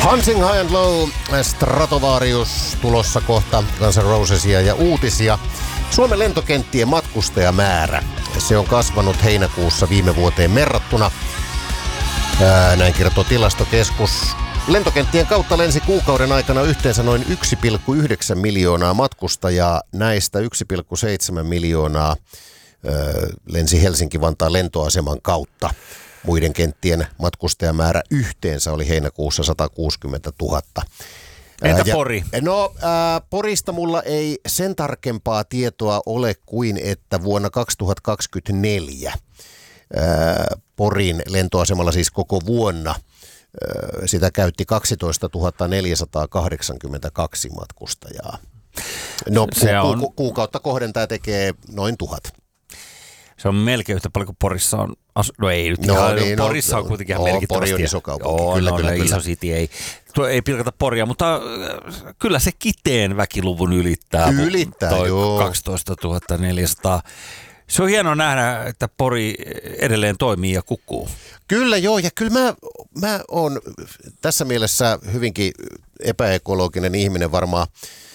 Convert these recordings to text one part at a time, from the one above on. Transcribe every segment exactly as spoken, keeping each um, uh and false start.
Hunting High and Low, Stratovarius tulossa kohta, Guns N' Rosesia ja uutisia. Suomen lentokenttien matkustajamäärä, se on kasvanut heinäkuussa viime vuoteen verrattuna. Ää, näin kertoo Tilastokeskus. Lentokenttien kautta lensi kuukauden aikana yhteensä noin yksi pilkku yhdeksän miljoonaa matkustajaa. Näistä yksi pilkku seitsemän miljoonaa ää, lensi Helsinki-Vantaan lentoaseman kautta. Muiden kenttien matkustajamäärä yhteensä oli heinäkuussa sata kuusikymmentätuhatta. Entä ja, Pori? No, ää, Porista mulla ei sen tarkempaa tietoa ole kuin, että vuonna kaksituhattakaksikymmentäneljä ää, Porin lentoasemalla siis koko vuonna ää, sitä käytti kaksitoistatuhatta neljäsataakahdeksankymmentäkaksi matkustajaa. No, ku, on... ku, kuukautta kohden tämä tekee noin tuhat. Se on melkein yhtä paljon kuin Porissa on. Asu- no ei nyt no, ihan, niin, Porissa no, on kuitenkin no, ihan merkittävästi. Pori on iso kaupunki, Joo, kyllä, no, kyllä, kyllä. Iso city ei, ei pilkata Poria, mutta kyllä se Kiteen väkiluvun ylittää. Ylittää, toi joo. kaksitoistatuhatta neljäsataa. Se on hienoa nähdä, että Pori edelleen toimii ja kukkuu. Kyllä joo, ja kyllä mä, mä oon tässä mielessä hyvinkin epäekologinen ihminen varmaan,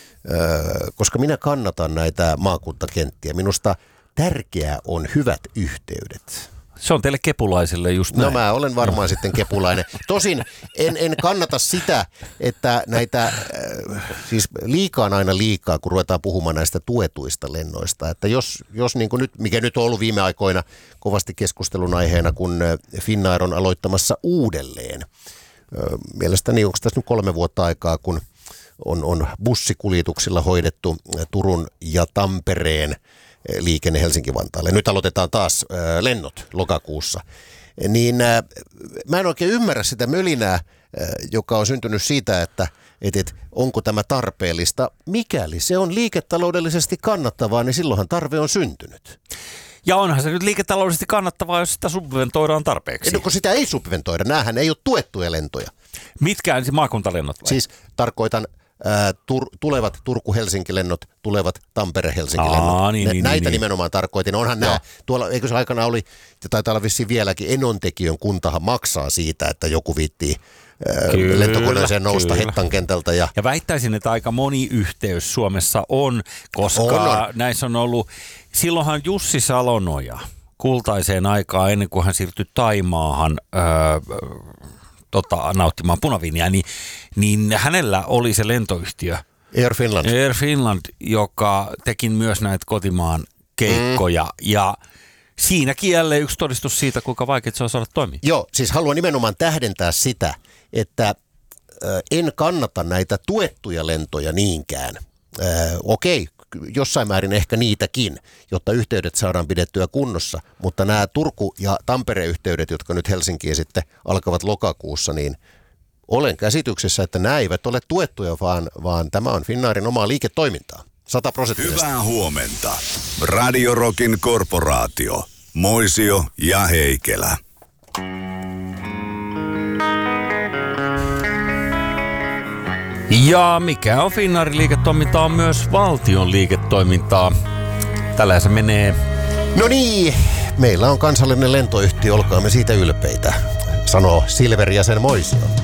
koska minä kannatan näitä maakuntakenttiä. Minusta tärkeää on hyvät yhteydet. Se on teille kepulaisille just näin. No mä olen varmaan no. sitten kepulainen. Tosin en, en kannata sitä, että näitä, äh, siis liikaa on aina liikaa, kun ruvetaan puhumaan näistä tuetuista lennoista. Että jos, jos niin kuin nyt, mikä nyt on ollut viime aikoina kovasti keskustelun aiheena, kun Finnair on aloittamassa uudelleen. Mielestäni onko tässä nyt kolme vuotta aikaa, kun on, on bussikuljetuksilla hoidettu Turun ja Tampereen liikenne Helsinki-Vantaalle. Nyt aloitetaan taas äh, lennot lokakuussa. Niin äh, mä en oikein ymmärrä sitä mölinää, äh, joka on syntynyt siitä, että et, et, onko tämä tarpeellista. Mikäli se on liiketaloudellisesti kannattavaa, niin silloinhan tarve on syntynyt. Ja onhan se nyt liiketaloudellisesti kannattavaa, jos sitä subventoidaan tarpeeksi. No, kun sitä ei subventoida. Näähän ei ole tuettuja lentoja. Mitkä ensin maakuntalennot vai? Siis tarkoitan Ää, tur, tulevat Turku-Helsinki-lennot, tulevat Tampere-Helsinki-lennot. Aa, niin, ne, niin, näitä niin. nimenomaan tarkoitin. Onhan nämä, tuolla, eikö se aikana oli, ja taitaa olla vissiin vieläkin, Enontekiön kuntahan maksaa siitä, että joku viittii ää, lentokoneeseen nousta kyllä. Hettan kentältä. Ja... ja väittäisin, että aika moni yhteys Suomessa on, koska on, on. näissä on ollut, silloinhan Jussi Salonoja kultaiseen aikaan ennen kuin hän siirtyi Taimaahan öö, Tota, nauttimaan punaviiniä, niin, niin hänellä oli se lentoyhtiö Air Finland. Air Finland, joka teki myös näitä kotimaan keikkoja mm. ja siinäkin jälleen yksi todistus siitä, kuinka vaikea se on saada toimia. Joo, siis haluan nimenomaan tähdentää sitä, että äh, en kannata näitä tuettuja lentoja niinkään. Äh, okei, jossain määrin ehkä niitäkin, jotta yhteydet saadaan pidettyä kunnossa, mutta nämä Turku- ja Tampere-yhteydet, jotka nyt Helsinkiin sitten alkavat lokakuussa, niin olen käsityksessä, että nämä eivät ole tuettuja, vaan, vaan tämä on Finnairin omaa liiketoimintaa. Sata prosenttisesti. Hyvää huomenta. Radio Rockin korporaatio. Moisio ja Heikelä. Ja mikä on Finnairin liiketoimintaa, on myös valtion liiketoimintaa. Tällä se menee. No niin, meillä on kansallinen lentoyhtiö, olkaamme siitä ylpeitä, sanoo Silver ja sen Moisio.